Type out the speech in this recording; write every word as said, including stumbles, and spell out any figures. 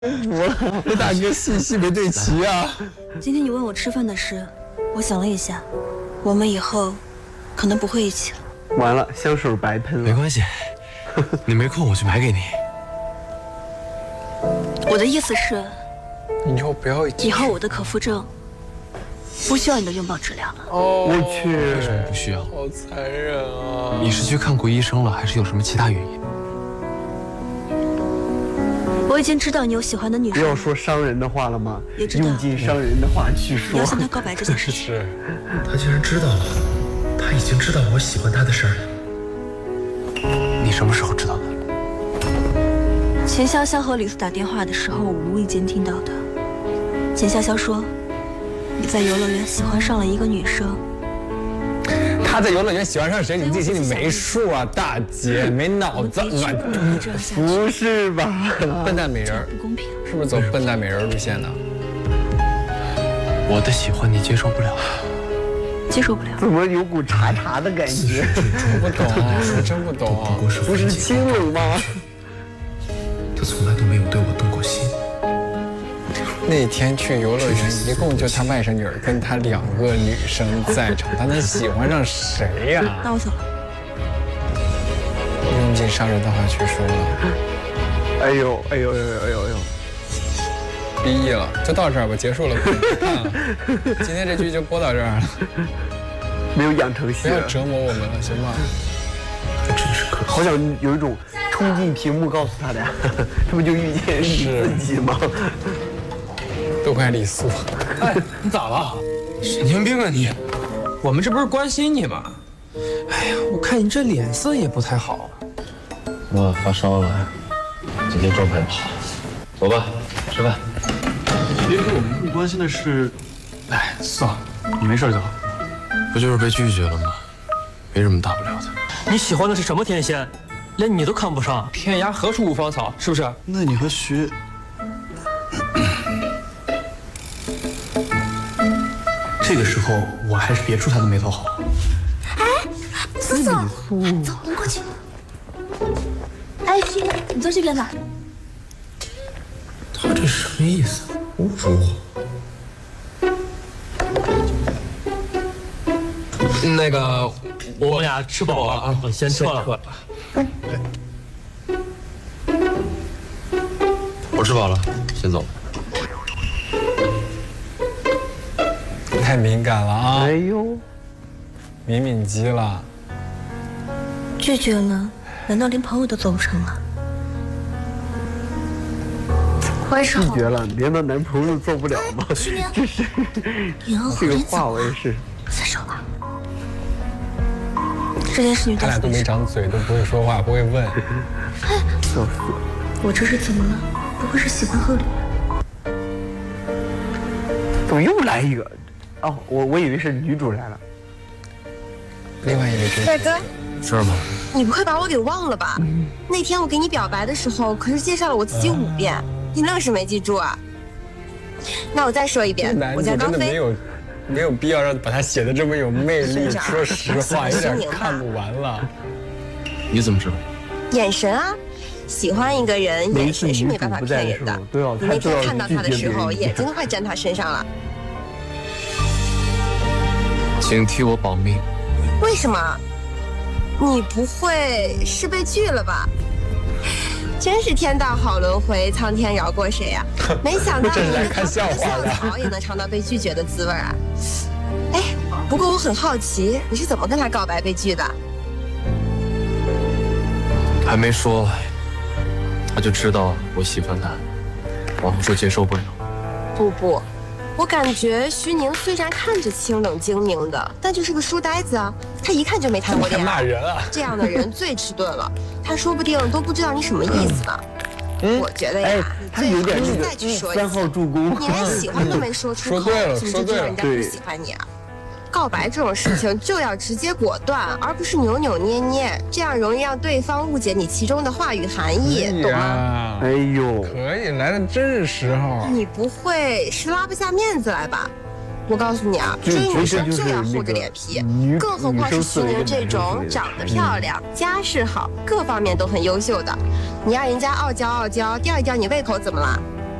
我这大哥信息没对齐啊！ 今天你问我吃饭的事，我想了一下，我们以后可能不会一起了。 完了，香水白喷了。 没关系，你没空我去买给你。 我的意思是， 你以后不要一起。 以后我的可复症不需要你的拥抱治疗了。 哦， 我去， 为什么不需要？ 好残忍啊！ 你是去看过医生了，还是有什么其他原因？ 我已经知道你有喜欢的女生， 不要说伤人的话了吗？ 也知道用尽伤人的话去说。 你要向她告白这件事情。 是， 他竟然知道了，他已经知道我喜欢他的事儿了。 你什么时候知道的？ 钱潇潇和李素打电话的时候，我无意间听到的。钱潇潇说，你在游乐园喜欢上了一个女生。 他在游乐园喜欢上谁，你自己心里没数啊，大姐，没脑子。 不是吧？ 笨蛋美人， 不公平， 是不是走笨蛋美人路线的？ 我的喜欢你接受不了， 接受不了。 怎么有股茶茶的感觉？ 我不懂，我真不懂。 不是清冷吗？ 他从来都没有对我动过心。 那天去游乐园，一共就他外甥女儿跟他两个女生在场，他能喜欢上谁呀？ 那我走了。 用尽伤人的话去说了。 哎呦哎呦哎呦哎呦哎呦！ 毕业了，就到这儿吧，结束了，不看了。今天这剧就播到这儿了。 没有养成系， 不要折磨我们了，行吗？ 还真是可惜。 好想有一种冲进屏幕告诉他的呀，这不就遇见你自己吗？ 都怪李素。 哎，你咋了？ 神经病啊你！ 我们这不是关心你吗？哎呀，我看你这脸色也不太好。 我发烧了，今天状态不好。走吧，吃饭。 其实我们更关心的是， 哎，算了，你没事就好。不就是被拒绝了吗？没什么大不了的。 你喜欢的是什么天仙？连你都看不上，天涯何处无芳草，是不是？ 那你和徐…… 这个时候我还是别触他的眉头好。 哎，苏苏，走，我们过去。哎，徐，你坐这边吧。 他这什么意思？侮辱我？ 那个，我们俩吃饱了啊，我先撤了。 我吃饱了，先走。 太敏感了啊！ 哎呦， 敏敏极了。 拒绝了，难道连朋友都做不成了？我也是拒绝了，连个男朋友做不了吗？这是这个话我也是。 分手了。这件事情他俩都没长嘴，都不会说话，不会问。 笑死！ 我这是怎么了？不会是喜欢贺礼？ 怎么又来一个？哦，我我以为是女主来了。 另外一位是大哥， 事儿吗？ 你不会把我给忘了吧？嗯、那天我给你表白的时候，可是介绍了我自己五遍，嗯、你愣是没记住啊？那我再说一遍，我叫张飞。 没有没有必要让把他写的这么有魅力。说实话，有点看不完了。 你怎么知道？ 眼神啊，喜欢一个人，眼神是没办法骗人的。你那天看到他的时候，眼睛都快粘他身上了。 请替我保密。 为什么？你不会是被拒了吧？真是天道好轮回，苍天饶过谁呀、啊？没想到你的看笑话的草也能尝到被拒绝的滋味啊！哎，不过我很好奇，你是怎么跟他告白被拒的？ 还没说，他就知道我喜欢他，然后说接受不了。 不不。我感觉徐宁虽然看着清冷精明的，但就是个书呆子啊。他一看就没谈过恋爱。 骂人啊！ 这样的人最迟钝了，他说不定都不知道你什么意思呢。嗯、我觉得呀， 哎、他有点你再去说一次。 三号助攻， 你连喜欢都没说出口， 说对了， 怎么就知道人家不喜欢你啊？告白这种事情就要直接果断，而不是扭扭捏捏，这样容易让对方误解你其中的话语含义， 哎、 懂吗？ 哎呦， 可以，来的真是时候。 你不会是拉不下面子来吧？我告诉你啊，追女生就要厚着脸皮，更何况是徐宁这种长得漂亮、家世好、各方面都很优秀的，你让人家傲娇傲娇，吊一吊你胃口怎么了？